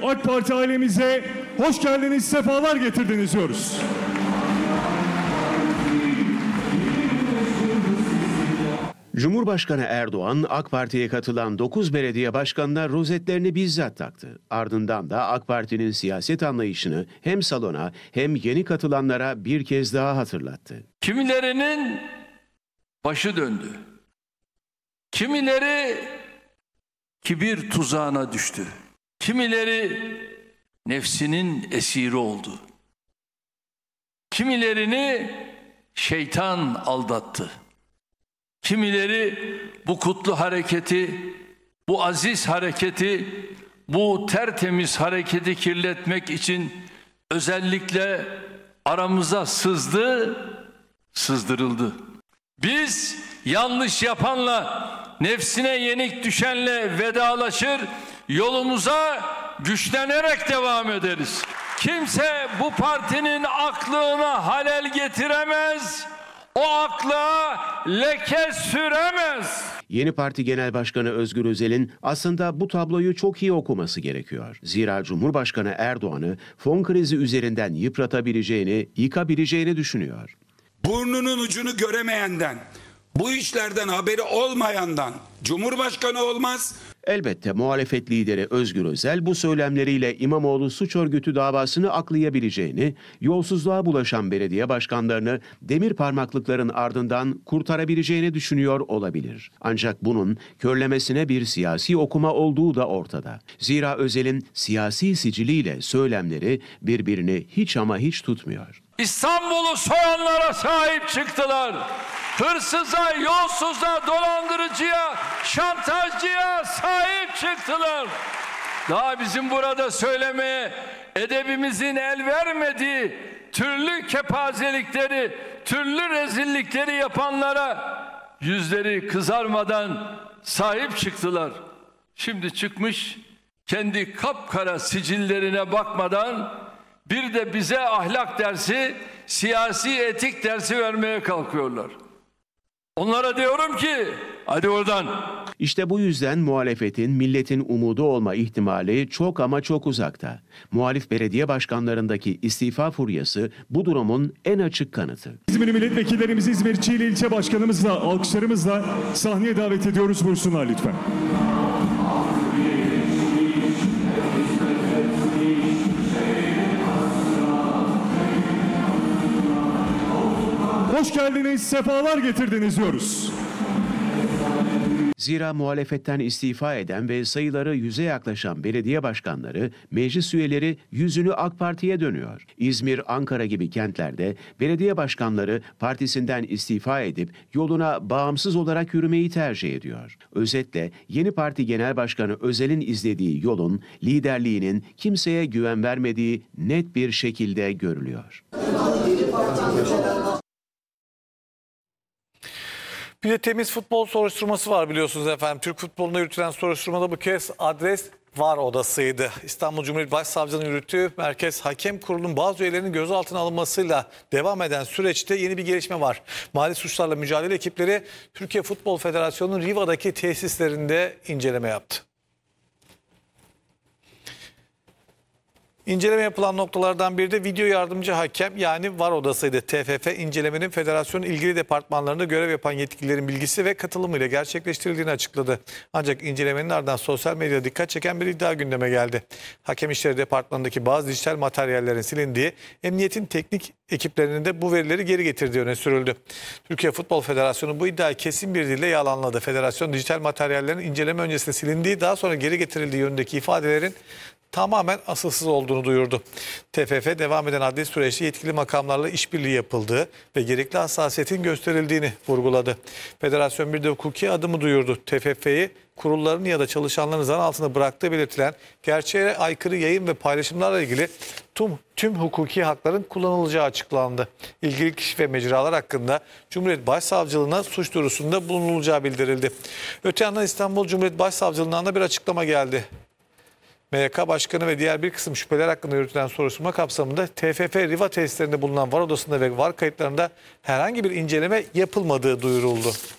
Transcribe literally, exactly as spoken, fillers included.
AK Parti ailemize hoş geldiniz, sefalar getirdiniz diyoruz. Cumhurbaşkanı Erdoğan, AK Parti'ye katılan dokuz belediye başkanına rozetlerini bizzat taktı. Ardından da AK Parti'nin siyaset anlayışını hem salona hem yeni katılanlara bir kez daha hatırlattı. Kimilerinin başı döndü. Kimileri kibir tuzağına düştü. Kimileri nefsinin esiri oldu. Kimilerini şeytan aldattı. Kimileri bu kutlu hareketi, bu aziz hareketi, bu tertemiz hareketi kirletmek için özellikle aramıza sızdı, sızdırıldı. Biz yanlış yapanla, nefsine yenik düşenle vedalaşır, yolumuza güçlenerek devam ederiz. Kimse bu partinin aklına halel getiremez, o akla leke süremez. Yeni Parti Genel Başkanı Özgür Özel'in aslında bu tabloyu çok iyi okuması gerekiyor. Zira Cumhurbaşkanı Erdoğan'ı fon krizi üzerinden yıpratabileceğini, yıkabileceğini düşünüyor. Burnunun ucunu göremeyenden, bu işlerden haberi olmayandan Cumhurbaşkanı olmaz. Elbette muhalefet lideri Özgür Özel bu söylemleriyle İmamoğlu suç örgütü davasını aklayabileceğini, yolsuzluğa bulaşan belediye başkanlarını demir parmaklıkların ardından kurtarabileceğini düşünüyor olabilir. Ancak bunun körlemesine bir siyasi okuma olduğu da ortada. Zira Özel'in siyasi siciliyle söylemleri birbirini hiç ama hiç tutmuyor. İstanbul'u soyanlara sahip çıktılar. Hırsıza, yolsuza, dolandırıcıya, şantajcıya sahip çıktılar. Daha bizim burada söylemeye edebimizin el vermediği türlü kepazelikleri, türlü rezillikleri yapanlara yüzleri kızarmadan sahip çıktılar. Şimdi çıkmış kendi kapkara sicillerine bakmadan bir de bize ahlak dersi, siyasi etik dersi vermeye kalkıyorlar. Onlara diyorum ki hadi oradan. İşte bu yüzden muhalefetin milletin umudu olma ihtimali çok ama çok uzakta. Muhalif belediye başkanlarındaki istifa furyası bu durumun en açık kanıtı. İzmir milletvekillerimizi İzmir Çiğli ilçe başkanımızla, alkışlarımızla sahneye davet ediyoruz. Buyursunlar lütfen. Hoş geldiniz, sefalar getirdiniz diyoruz. Zira muhalefetten istifa eden ve sayıları yüze yaklaşan belediye başkanları, meclis üyeleri yüzünü AK Parti'ye dönüyor. İzmir, Ankara gibi kentlerde belediye başkanları partisinden istifa edip yoluna bağımsız olarak yürümeyi tercih ediyor. Özetle yeni parti genel başkanı Özel'in izlediği yolun, liderliğinin kimseye güven vermediği net bir şekilde görülüyor. Bir de temiz futbol soruşturması var biliyorsunuz efendim. Türk futbolunda yürütülen soruşturmada bu kez adres VAR odasıydı. İstanbul Cumhuriyet Başsavcılığı'nın yürüttüğü Merkez Hakem Kurulu'nun bazı üyelerinin gözaltına alınmasıyla devam eden süreçte yeni bir gelişme var. Mali suçlarla mücadele ekipleri Türkiye Futbol Federasyonu'nun Riva'daki tesislerinde inceleme yaptı. İnceleme yapılan noktalardan biri de video yardımcı hakem yani VAR odasıydı. T F F incelemenin federasyonun ilgili departmanlarında görev yapan yetkililerin bilgisi ve katılımıyla gerçekleştirildiğini açıkladı. Ancak incelemenin ardından sosyal medyada dikkat çeken bir iddia gündeme geldi. Hakem İşleri Departmanı'ndaki bazı dijital materyallerin silindiği, emniyetin teknik ekiplerinin de bu verileri geri getirdiği öne sürüldü. Türkiye Futbol Federasyonu bu iddiayı kesin bir dille yalanladı. Federasyon dijital materyallerin inceleme öncesinde silindiği, daha sonra geri getirildiği yönündeki ifadelerin tamamen asılsız olduğunu duyurdu. T F F devam eden adli süreçte yetkili makamlarla işbirliği yapıldığı ve gerekli hassasiyetin gösterildiğini vurguladı. Federasyon bir de hukuki adımı duyurdu. T F F'yi kurulların ya da çalışanların zan altında bıraktığı belirtilen gerçeğe aykırı yayın ve paylaşımlarla ilgili tüm, tüm hukuki hakların kullanılacağı açıklandı. İlgili kişi ve mecralar hakkında Cumhuriyet Başsavcılığına suç duyurusunda bulunulacağı bildirildi. Öte yandan İstanbul Cumhuriyet Başsavcılığından da bir açıklama geldi. M Y K Başkanı ve diğer bir kısım şüpheler hakkında yürütülen soruşturma kapsamında T F F Riva tesislerinde bulunan VAR odasında ve VAR kayıtlarında herhangi bir inceleme yapılmadığı duyuruldu.